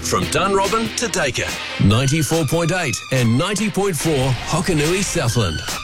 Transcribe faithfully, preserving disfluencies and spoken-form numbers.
from Dunrobin to Dacre. ninety-four point eight and ninety point four Hokanui Southland.